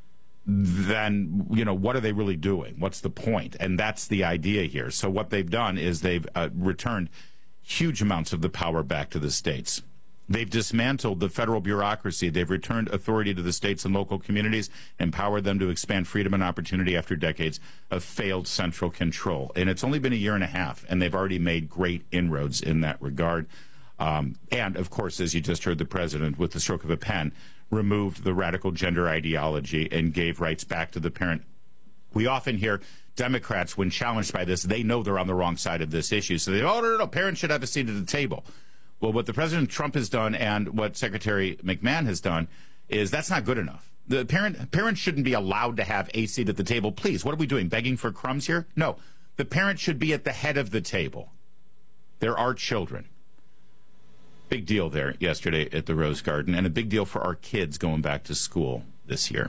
then, you know, what are they really doing? What's the point? And that's the idea here. So what they've done is they've uh, returned huge amounts of the power back to the states. They've dismantled the federal bureaucracy. They've returned authority to the states and local communities, empowered them to expand freedom and opportunity after decades of failed central control. And it's only been a year and a half, and they've already made great inroads in that regard. Um, and, of course, as you just heard the president, with the stroke of a pen, removed the radical gender ideology and gave rights back to the parent. We often hear Democrats, when challenged by this, they know they're on the wrong side of this issue. So they, oh, no, no, no, parents should have a seat at the table. Well, what the President Trump has done and what Secretary McMahon has done is that's not good enough. The parent parents shouldn't be allowed to have a seat at the table. Please, what are we doing, begging for crumbs here? No, the parent should be at the head of the table. There are children. Big deal there yesterday at the Rose Garden, and a big deal for our kids going back to school this year.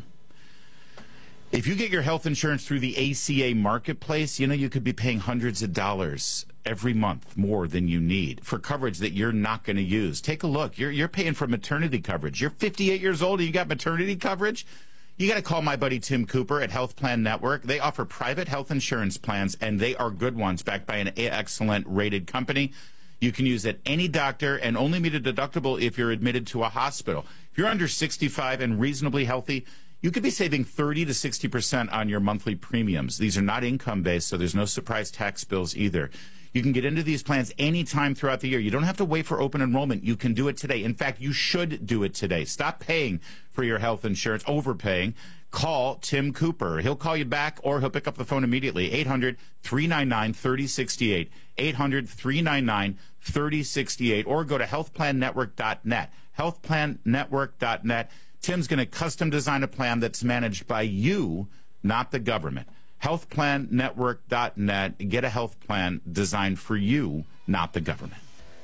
If you get your health insurance through the A C A marketplace, you know you could be paying hundreds of dollars every month more than you need for coverage that you're not going to use. Take a look. You're, you're paying for maternity coverage. You're fifty-eight years old and you got maternity coverage? You got to call my buddy Tim Cooper at Health Plan Network. They offer private health insurance plans, and they are good ones, backed by an excellent rated company. You can use at any doctor and only meet a deductible if you're admitted to a hospital. If you're under sixty-five and reasonably healthy, you could be saving thirty to sixty percent on your monthly premiums. These are not income-based, so there's no surprise tax bills either. You can get into these plans anytime throughout the year. You don't have to wait for open enrollment. You can do it today. In fact, you should do it today. Stop paying for your health insurance, overpaying. Call Tim Cooper. He'll call you back, or he'll pick up the phone immediately. eight hundred, three nine nine, three oh six eight. eight hundred, three nine nine, three oh six eight. Or go to health plan network dot net. health plan network dot net. Tim's going to custom design a plan that's managed by you, not the government. health plan network dot net. Get a health plan designed for you, not the government.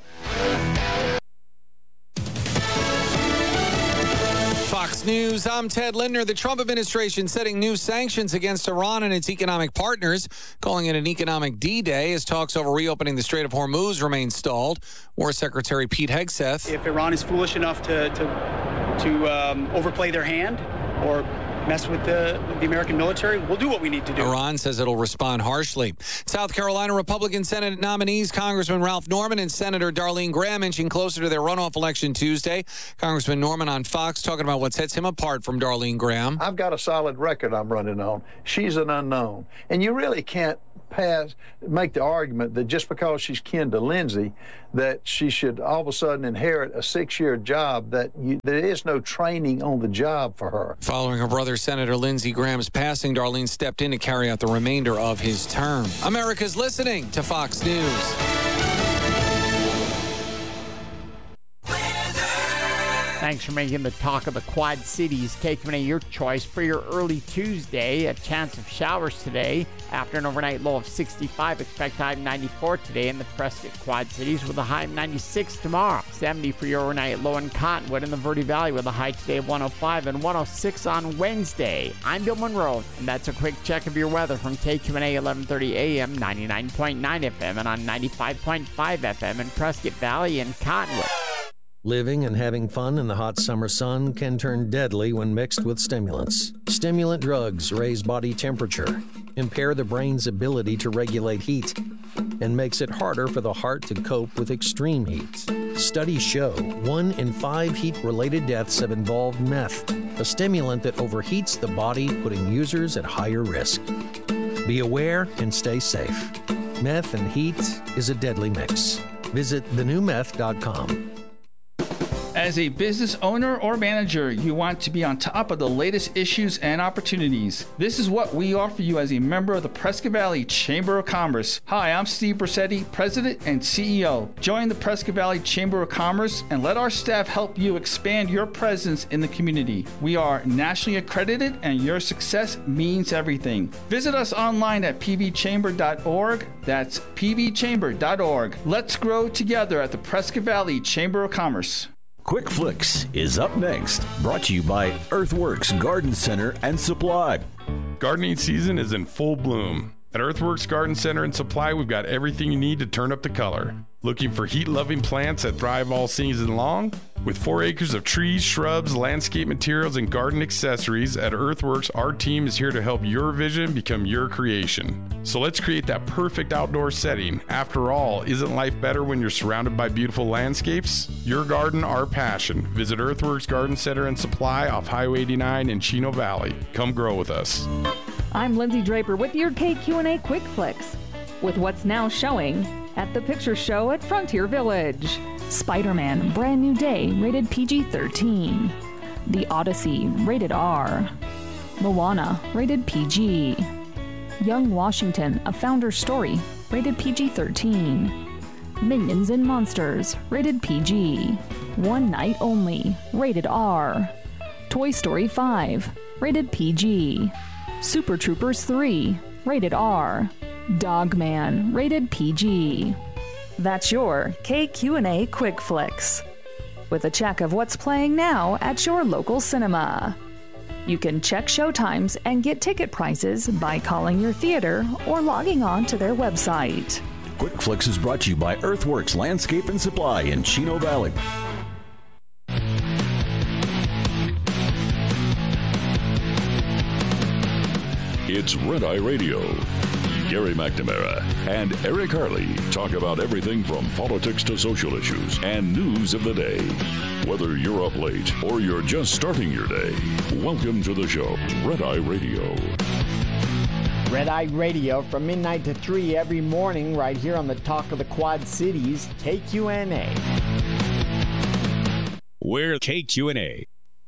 Fox News, I'm Ted Lindner. The Trump administration setting new sanctions against Iran and its economic partners, calling it an economic D-Day as talks over reopening the Strait of Hormuz remain stalled. War Secretary Pete Hegseth. If Iran is foolish enough to to, to um, overplay their hand or mess with the, the American military, we'll do what we need to do. Iran says it'll respond harshly. South Carolina Republican Senate nominees, Congressman Ralph Norman and Senator Darlene Graham, inching closer to their runoff election Tuesday. Congressman Norman on Fox talking about what sets him apart from Darlene Graham. I've got a solid record I'm running on. She's an unknown. And you really can't pass, make the argument that just because she's kin to Lindsey, that she should all of a sudden inherit a six-year job, that you, there is no training on the job for her. Following her brother, Senator Lindsey Graham's passing, Darlene stepped in to carry out the remainder of his term. America's listening to Fox News. Thanks for making the talk of the Quad Cities. K Q N A, your choice for your early Tuesday. A chance of showers today. After an overnight low of sixty-five, expect high of ninety-four today in the Prescott Quad Cities with a high of ninety-six tomorrow. seventy for your overnight low in Cottonwood in the Verde Valley with a high today of one oh five and one oh six on Wednesday. I'm Bill Monroe, and that's a quick check of your weather from K Q N A eleven thirty A M, ninety-nine point nine F M, and on ninety-five point five F M in Prescott Valley and Cottonwood. Living and having fun in the hot summer sun can turn deadly when mixed with stimulants. Stimulant drugs raise body temperature, impair the brain's ability to regulate heat, and makes it harder for the heart to cope with extreme heat. Studies show one in five heat-related deaths have involved meth, a stimulant that overheats the body, putting users at higher risk. Be aware and stay safe. Meth and heat is a deadly mix. Visit the new meth dot com. As a business owner or manager, you want to be on top of the latest issues and opportunities. This is what we offer you as a member of the Prescott Valley Chamber of Commerce. Hi, I'm Steve Brissetti, President and C E O. Join the Prescott Valley Chamber of Commerce and let our staff help you expand your presence in the community. We are nationally accredited and your success means everything. Visit us online at p v chamber dot org. That's p v chamber dot org. Let's grow together at the Prescott Valley Chamber of Commerce. Quick Flicks is up next, brought to you by Earthworks Garden Center and Supply. Gardening season is in full bloom. At Earthworks Garden Center and Supply, we've got everything you need to turn up the color. Looking for heat-loving plants that thrive all season long? With four acres of trees, shrubs, landscape materials, and garden accessories, at Earthworks, our team is here to help your vision become your creation. So let's create that perfect outdoor setting. After all, isn't life better when you're surrounded by beautiful landscapes? Your garden, our passion. Visit Earthworks Garden Center and Supply off Highway eighty-nine in Chino Valley. Come grow with us. I'm Lindsay Draper with your K Q N A Quick Flicks, with what's now showing at the Picture Show at Frontier Village. Spider-Man, Brand New Day, rated P G thirteen. The Odyssey, rated R. Moana, rated P G. Young Washington, A Founder's Story, rated P G thirteen. Minions and Monsters, rated P G. One Night Only, rated R. Toy Story five, rated P G. Super Troopers three, rated R. Dogman, rated P G. That's your K Q N A Quick Flicks, with a check of what's playing now at your local cinema. You can check showtimes and get ticket prices by calling your theater or logging on to their website. Quick Flicks is brought to you by Earthworks Landscape and Supply in Chino Valley. It's Red Eye Radio. Gary McNamara and Eric Harley talk about everything from politics to social issues and news of the day. Whether you're up late or you're just starting your day, welcome to the show, Red Eye Radio. Red Eye Radio from midnight to three every morning right here on the Talk of the Quad Cities, K Q N A. We're K Q N A.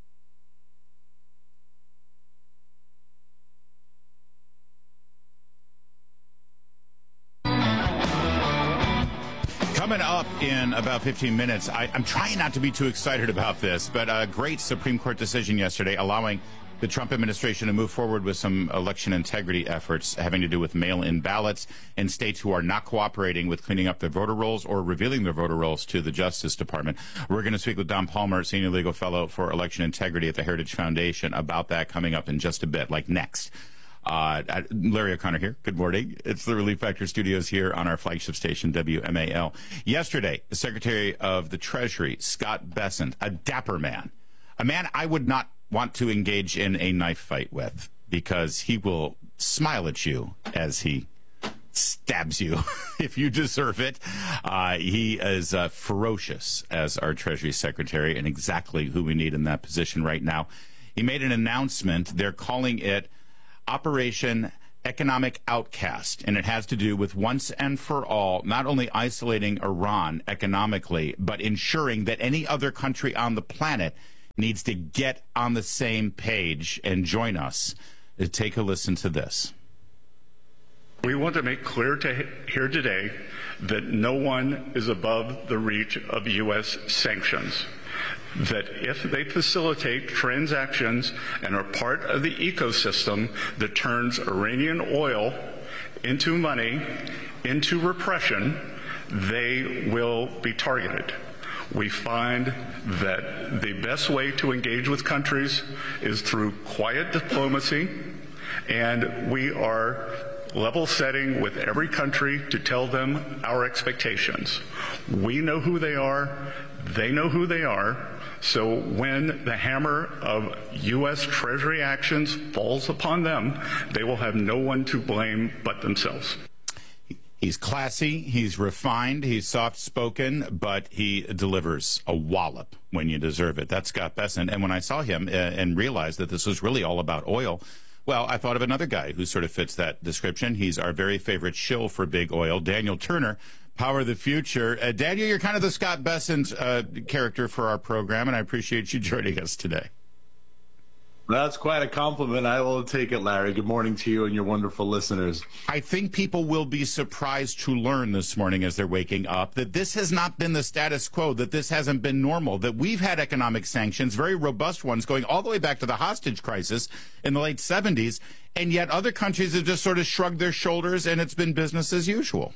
Coming up in about fifteen minutes, I, I'm trying not to be too excited about this, but a great Supreme Court decision yesterday allowing the Trump administration to move forward with some election integrity efforts having to do with mail-in ballots in states who are not cooperating with cleaning up their voter rolls or revealing their voter rolls to the Justice Department. We're going to speak with Don Palmer, Senior Legal Fellow for Election Integrity at the Heritage Foundation, about that coming up in just a bit, like next. Uh, Larry O'Connor here. Good morning. It's the Relief Factor Studios here on our flagship station, W M A L. Yesterday, the Secretary of the Treasury, Scott Bessent, a dapper man, a man I would not want to engage in a knife fight with, because he will smile at you as he stabs you if you deserve it. Uh, he is uh, ferocious as our Treasury Secretary, and exactly who we need in that position right now. He made an announcement. They're calling it Operation Economic Outcast, and it has to do with once and for all not only isolating Iran economically, but ensuring that any other country on the planet needs to get on the same page and join us. Take a listen to this. We want to make clear to here today that no one is above the reach of U S sanctions. That if they facilitate transactions and are part of the ecosystem that turns Iranian oil into money, into repression, they will be targeted. We find that the best way to engage with countries is through quiet diplomacy, and we are level setting with every country to tell them our expectations. We know who they are, they know who they are, so when the hammer of U S Treasury actions falls upon them, they will have no one to blame but themselves. He's classy, he's refined, he's soft-spoken, but he delivers a wallop when you deserve it. That's Scott Bessent. And when I saw him uh, and realized that this was really all about oil, well, I thought of another guy who sort of fits that description. He's our very favorite shill for big oil, Daniel Turner, Power of the Future. Uh, Daniel, you're kind of the Scott Bessent uh, character for our program, and I appreciate you joining us today. That's quite a compliment. I will take it, Larry. Good morning to you and your wonderful listeners. I think people will be surprised to learn this morning as they're waking up that this has not been the status quo, that this hasn't been normal, that we've had economic sanctions, very robust ones, going all the way back to the hostage crisis in the late seventies, and yet other countries have just sort of shrugged their shoulders and it's been business as usual.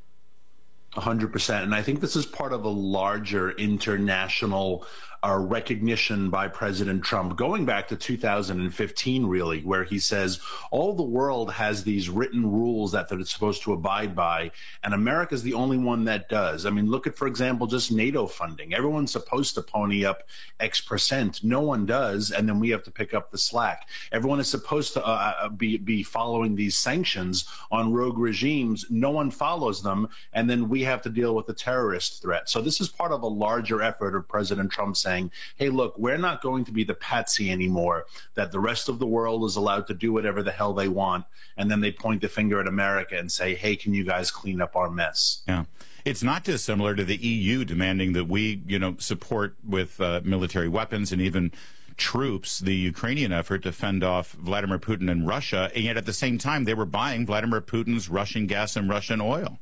one hundred percent. And I think this is part of a larger international uh, recognition by President Trump, going back to two thousand fifteen, really, where he says all the world has these written rules that they're supposed to abide by, and America is the only one that does. I mean, look at, for example, just NATO funding. Everyone's supposed to pony up X percent. No one does, and then we have to pick up the slack. Everyone is supposed to uh, be, be following these sanctions on rogue regimes. No one follows them, and then we have to deal with the terrorist threat. So this is part of a larger effort of President Trump saying, hey, look, we're not going to be the patsy anymore, that the rest of the world is allowed to do whatever the hell they want, and then they point the finger at America and say, hey, can you guys clean up our mess? Yeah. It's not dissimilar to the E U demanding that we, you know, support with uh, military weapons and even troops the Ukrainian effort to fend off Vladimir Putin and Russia, and yet at the same time they were buying Vladimir Putin's Russian gas and Russian oil.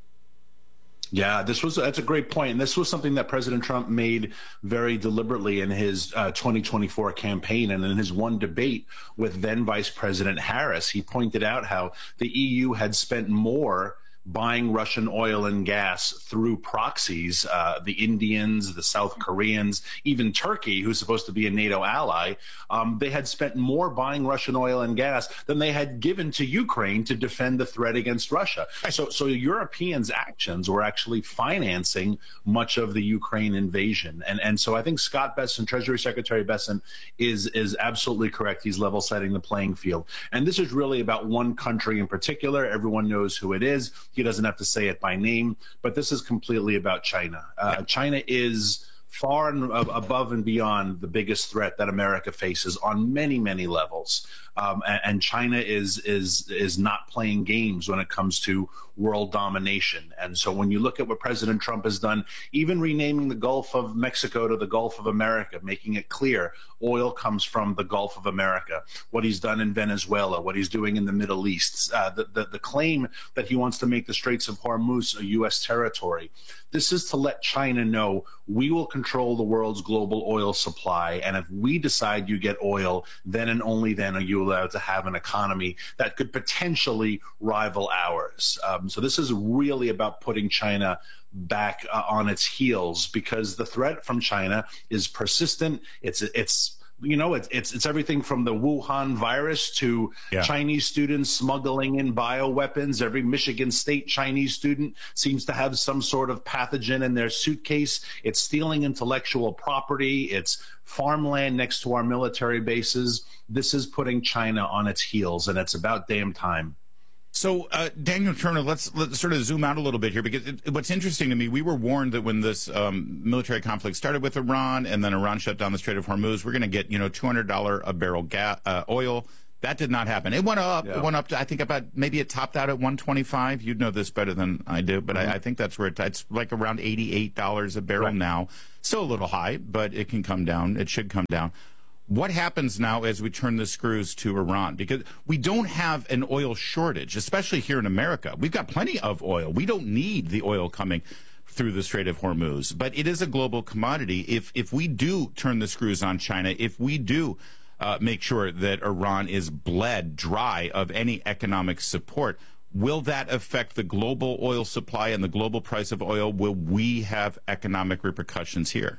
Yeah, this was that's a great point. And this was something that President Trump made very deliberately in his uh, twenty twenty-four campaign. And in his one debate with then Vice President Harris, he pointed out how the E U had spent more buying Russian oil and gas through proxies, uh, the Indians, the South Koreans, even Turkey, who's supposed to be a NATO ally. Um, they had spent more buying Russian oil and gas than they had given to Ukraine to defend the threat against Russia. So, so Europeans' actions were actually financing much of the Ukraine invasion. And, and so I think Scott Bessent, Treasury Secretary Bessent, is, is absolutely correct. He's level setting the playing field. And this is really about one country in particular. Everyone knows who it is. He doesn't have to say it by name, but this is completely about China. Uh, China is far and above and beyond the biggest threat that America faces on many, many levels. Um, and, and China is is is not playing games when it comes to world domination. And so when you look at what President Trump has done, even renaming the Gulf of Mexico to the Gulf of America, making it clear oil comes from the Gulf of America, what he's done in Venezuela, what he's doing in the Middle East, uh, the, the, the claim that he wants to make the Straits of Hormuz a U S territory. This is to let China know we will control the world's global oil supply. And if we decide you get oil, then and only then are you allowed to have an economy that could potentially rival ours. Um, so this is really about putting China back uh, on its heels, because the threat from China is persistent. It's it's you know it's it's, it's everything from the Wuhan virus to yeah. Chinese students smuggling in bioweapons. Every Michigan State Chinese student seems to have some sort of pathogen in their suitcase. It's stealing intellectual property. It's farmland next to our military bases. This is putting China on its heels, and it's about damn time. So, uh, Daniel Turner, let's, let's sort of zoom out a little bit here, because it, what's interesting to me, we were warned that when this um, military conflict started with Iran, and then Iran shut down the Strait of Hormuz, we're going to get, you know, two hundred dollars a barrel gas, uh, oil. That did not happen. It went up. Yeah. It went up to, I think, about, maybe it topped out at one twenty-five. You'd know this better than I do, but mm-hmm. I, I think that's where it, it's like around eighty-eight dollars a barrel right. now. Still a little high, but it can come down. It should come down. What happens now as we turn the screws to Iran? Because we don't have an oil shortage, especially here in America. We've got plenty of oil. We don't need the oil coming through the Strait of Hormuz. But it is a global commodity. If if we do turn the screws on China, if we do uh, make sure that Iran is bled dry of any economic support, will that affect the global oil supply and the global price of oil? Will we have economic repercussions here?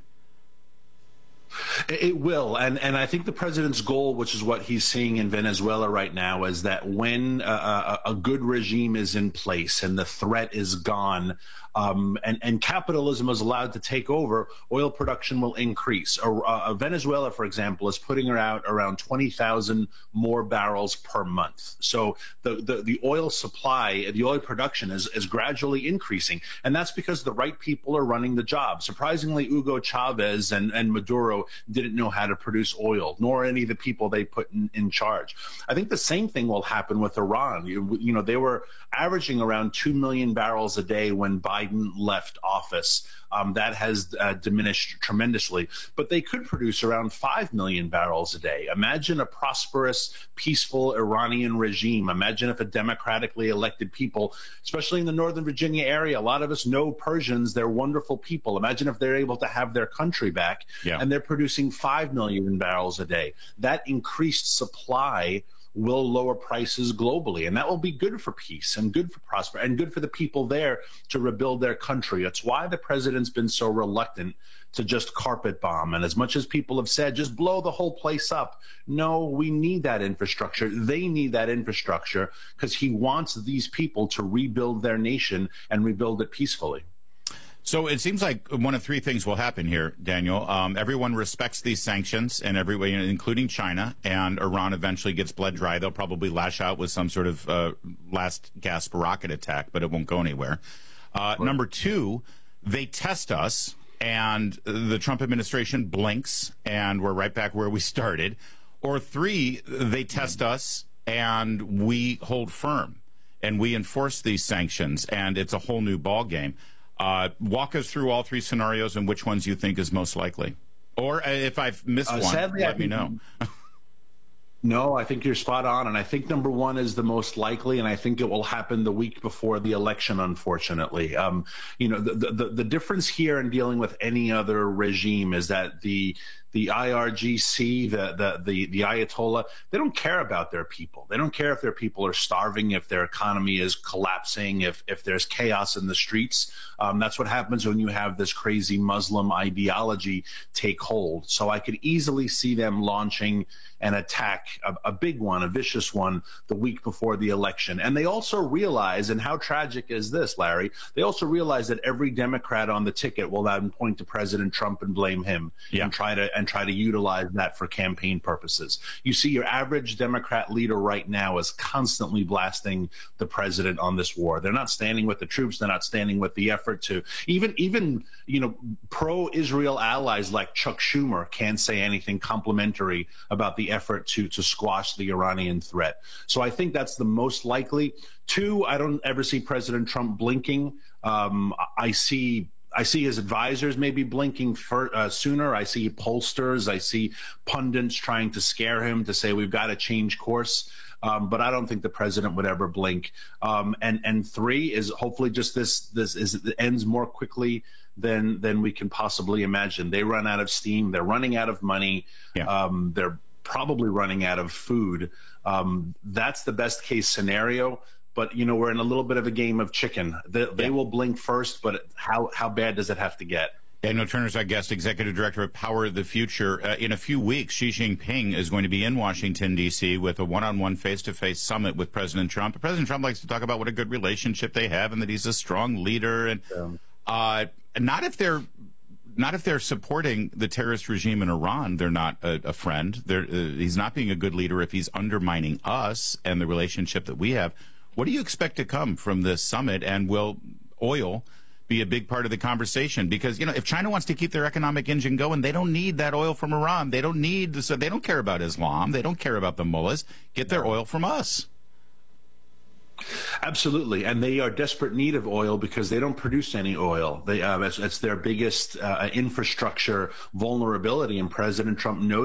It will, and and I think the president's goal, which is what he's seeing in Venezuela right now, is that when a, a good regime is in place and the threat is gone, um, and and capitalism is allowed to take over, oil production will increase. Uh, uh, Venezuela, for example, is putting out around twenty thousand more barrels per month. So the, the the oil supply, the oil production is is gradually increasing, and that's because the right people are running the job. Surprisingly, Hugo Chavez and and Maduro didn't know how to produce oil, nor any of the people they put in, in charge. I think the same thing will happen with Iran. You, you know, they were averaging around two million barrels a day when Biden left office. Um, that has uh, diminished tremendously, but they could produce around five million barrels a day. Imagine a prosperous, peaceful Iranian regime. Imagine if a democratically elected people, especially in the Northern Virginia area, a lot of us know Persians, they're wonderful people. Imagine if they're able to have their country back yeah. and they're producing five million barrels a day. That increased supply will lower prices globally, and that will be good for peace and good for prosperity and good for the people there to rebuild their country. It's why the president's been so reluctant to just carpet bomb. And as much as people have said, just blow the whole place up. No, we need that infrastructure. They need that infrastructure because he wants these people to rebuild their nation and rebuild it peacefully. So it seems like one of three things will happen here, Daniel. Um, everyone respects these sanctions, and everyone, including China, and Iran eventually gets bled dry. They'll probably lash out with some sort of uh, last gasp rocket attack, but it won't go anywhere. Uh, right. Number two, they test us, and the Trump administration blinks, and we're right back where we started. Or three, they test us, and we hold firm, and we enforce these sanctions, and it's a whole new ballgame. Uh, walk us through all three scenarios and which ones you think is most likely. Or uh, if I've missed uh, one, sadly, let I me know. No, I think you're spot on. And I think number one is the most likely, and I think it will happen the week before the election, unfortunately. Um, you know, the, the, the difference here in dealing with any other regime is that the the I R G C, the, the, the, the Ayatollah, they don't care about their people. They don't care if their people are starving, if their economy is collapsing, if, if there's chaos in the streets. Um, that's what happens when you have this crazy Muslim ideology take hold. So I could easily see them launching an attack, a, a big one, a vicious one, the week before the election. And they also realize, and how tragic is this, Larry, they also realize that every Democrat on the ticket will then point to President Trump and blame him yeah. and try to and try to utilize that for campaign purposes. You see your average Democrat leader right now is constantly blasting the president on this war. They're not standing with the troops. They're not standing with the effort to even, even you know, pro-Israel allies like Chuck Schumer can't say anything complimentary about the effort to, to squash the Iranian threat. So I think that's the most likely. Two, I don't ever see President Trump blinking. Um, I see I see his advisors maybe blinking for, uh, sooner. I see pollsters. I see pundits trying to scare him to say we've got to change course. Um, but I don't think the president would ever blink. Um, and and three is hopefully just this this is it ends more quickly than than we can possibly imagine. They run out of steam. They're running out of money. Yeah. Um, they're probably running out of food. Um, that's the best case scenario. But, you know, we're in a little bit of a game of chicken. They, they Yeah. will blink first, but how, how bad does it have to get? Daniel Turner's our guest, Executive Director of Power of the Future. Uh, in a few weeks, Xi Jinping is going to be in Washington, D C with a one-on-one, face-to-face summit with President Trump. President Trump likes to talk about what a good relationship they have and that he's a strong leader. And uh, not if they're not if they're supporting the terrorist regime in Iran. They're not a, a friend. They're, uh, he's not being a good leader if he's undermining us and the relationship that we have. What do you expect to come from this summit, and will oil be a big part of the conversation? Because, you know, if China wants to keep their economic engine going, they don't need that oil from Iran. They don't need, so they don't care about Islam. They don't care about the mullahs. Get their oil from us. Absolutely, and they are desperate need of oil because they don't produce any oil. They uh, it's, it's their biggest uh, infrastructure vulnerability, and President Trump knows